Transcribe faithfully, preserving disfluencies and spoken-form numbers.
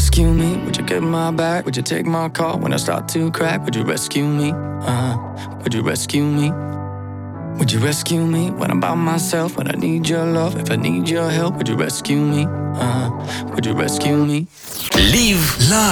rescue me? Would you get my back? Would you take my call when I start to crack? Would you rescue me? Uh, would you rescue me? Would you rescue me when I'm by myself? When I need your love, if I need your help, would you rescue me? Uh, would you rescue me? Live live.